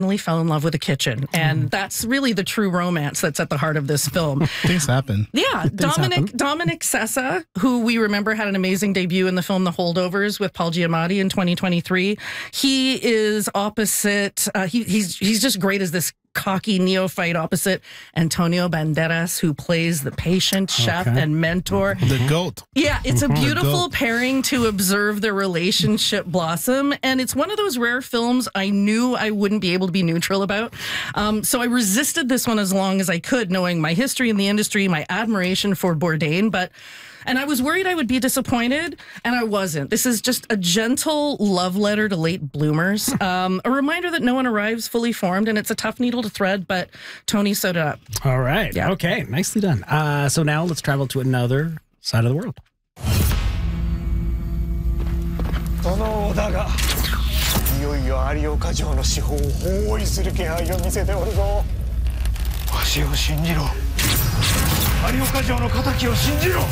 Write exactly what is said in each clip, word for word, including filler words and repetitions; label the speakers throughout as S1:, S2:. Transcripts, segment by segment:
S1: fell in love with a kitchen, and that's really the true romance that's at the heart of this film.
S2: Things happen.
S1: Yeah,
S2: Things
S1: Dominic
S2: happen.
S1: Dominic Sessa, who we remember had an amazing debut in the film The Holdovers with Paul Giamatti in twenty twenty-three. He is opposite. Uh, he, he's he's just great as this cocky neophyte opposite Antonio Banderas, who plays the patient chef
S2: Okay.
S1: and mentor.
S2: The goat.
S1: Yeah, it's a
S2: Mhm. The
S1: beautiful
S2: goat.
S1: pairing to observe their relationship blossom. And it's one of those rare films I knew I wouldn't be able to be neutral about. Um, so I resisted this one as long as I could, knowing my history in the industry, my admiration for Bourdain. But And I was worried I would be disappointed, and I wasn't. This is just a gentle love letter to late bloomers. Um, a reminder that no one arrives fully formed, and it's a tough needle to thread, but Tony sewed it up.
S3: All right.
S1: Yeah.
S3: Okay. Nicely done. Uh, so now let's travel to another side of the world.
S4: 殿だがいよいよ有岡城の四方を包囲する気配を見せておるぞわしを信じろ有岡城の敵を信じろ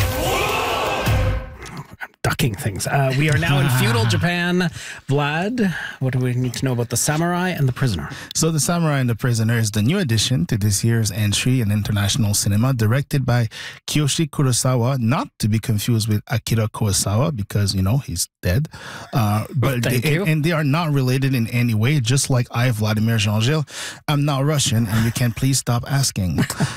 S3: Ducking things. Uh, we are now in feudal Japan. Vlad, what do we need to know about the samurai and the prisoner?
S2: So The Samurai and the Prisoner is the new addition to this year's entry in international cinema, directed by Kiyoshi Kurosawa, not to be confused with Akira Kurosawa, because, you know, he's dead. Uh, but
S3: Thank
S2: they,
S3: you.
S2: And they are not related in any way, just like I, Vladimir Jean-Gilles. I'm not Russian, and you can please stop asking.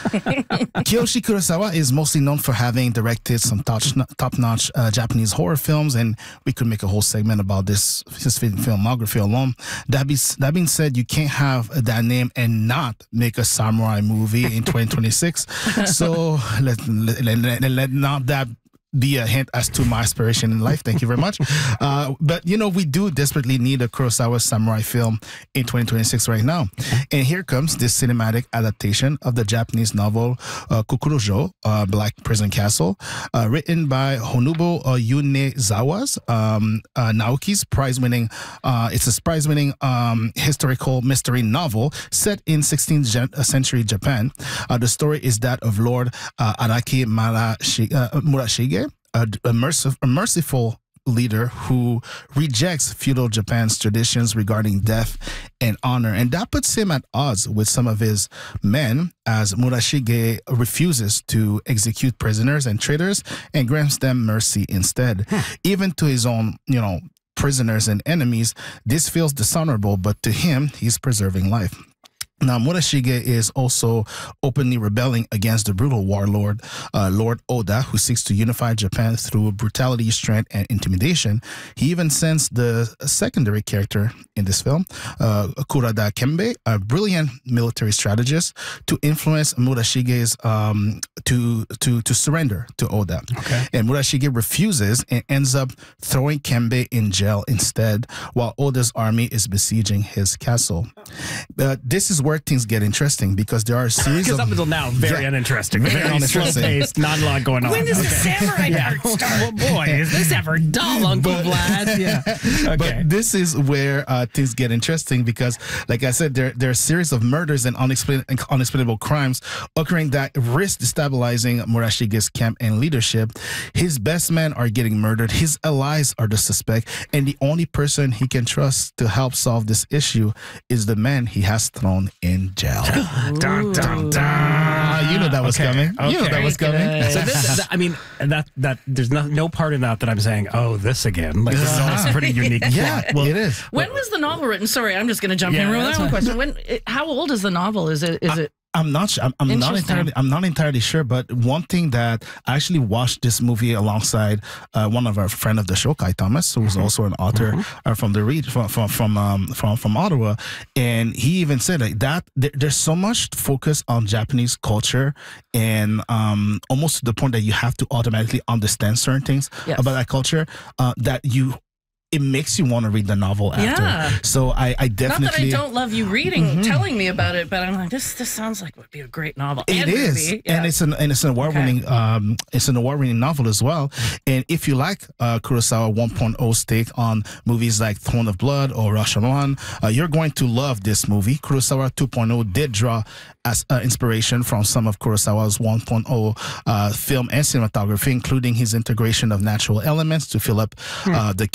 S2: Kiyoshi Kurosawa is mostly known for having directed some top- top-notch uh, Japanese horror films, and we could make a whole segment about this his filmography alone. That, be, that being said, you can't have that name and not make a samurai movie in twenty twenty-six. So let, let, let, let not that be a hint as to my aspiration in life. Thank you very much. Uh, but, you know, we do desperately need a Kurosawa samurai film in twenty twenty-six right now. And here comes this cinematic adaptation of the Japanese novel uh, Kokurojo, uh, Black Prison Castle, uh, written by Honobu uh, Yonezawa's um, uh, Naoki's prize-winning, uh, it's a prize-winning um, historical mystery novel set in sixteenth century Japan. Uh, the story is that of Lord uh, Araki Marashi, uh, Murashige, A, a, mercif a merciful leader who rejects feudal Japan's traditions regarding death and honor. And that puts him at odds with some of his men, as Murashige refuses to execute prisoners and traitors and grants them mercy instead. Hmm. Even to his own, you know, prisoners and enemies, this feels dishonorable, but to him, he's preserving life. Now, Murashige is also openly rebelling against the brutal warlord, uh, Lord Oda, who seeks to unify Japan through brutality, strength, and intimidation. He even sends the secondary character in this film, uh, Kurada Kembe, a brilliant military strategist, to influence Murashige's um, to to to surrender to Oda.
S3: Okay.
S2: And Murashige refuses and ends up throwing Kembe in jail instead, while Oda's army is besieging his castle. Uh, this is where things get interesting, because there are a series
S3: Because
S2: of...
S3: up until now, very
S2: Yeah.
S3: uninteresting.
S2: Very
S3: Very
S2: uninteresting.
S3: slow-paced, not a lot going on.
S1: When does the samurai
S3: Yeah.
S1: part start?
S3: Well, boy, is this ever dull, Uncle Vlad? Yeah. Okay.
S2: But this is where uh, things get interesting, because, like I said, there, there are a series of murders and unexplain, unexplainable crimes occurring that risk destabilizing Murashige's camp and leadership. His best men are getting murdered. His allies are the suspect. And the only person he can trust to help solve this issue is the man he has thrown in jail.
S3: Dun, dun, dun.
S2: Uh, you know that was
S3: Okay.
S2: coming. You know
S3: Okay.
S2: that was coming.
S3: So this, that, I mean, that that there's no, no part in that that I'm saying, oh, this again. Like, this is always a pretty unique
S2: Yeah,
S3: plot.
S2: well, it is.
S1: When was the novel written? Sorry, I'm just going to jump
S3: Yeah,
S1: in with
S3: that's
S1: that one
S3: fine.
S1: question. When? it- How old is the novel? Is it? Is it?
S2: I'm not. su- I'm, I'm not
S1: Interesting.
S2: entirely. I'm not entirely sure. But one thing that I actually watched this movie alongside uh, one of our friend of the show, Kai Thomas, who's also an author uh, from the read from from from um, from from Ottawa, and he even said like that there, there's so much focus on Japanese culture, and um, almost to the point that you have to automatically understand certain things
S1: Yes.
S2: about that culture uh, that you. It makes you want to read the novel after.
S1: Yeah.
S2: So I, I
S1: Not
S2: definitely.
S1: that I don't love you reading, telling me about it, but I'm like, this. This sounds like it would be a great novel.
S2: It
S1: and
S2: is,
S1: movie. Yeah.
S2: and it's an and it's an award-winning um it's an award-winning novel as well. And if you like uh, Kurosawa one point oh take on movies like Throne of Blood or Rashomon, uh, you're going to love this movie. Kurosawa two point oh did draw as uh, inspiration from some of Kurosawa's one point oh uh, film and cinematography, including his integration of natural elements to fill up uh, the canvas of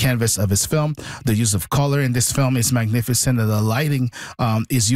S2: of his film. The use of color in this film is magnificent, and the lighting um, is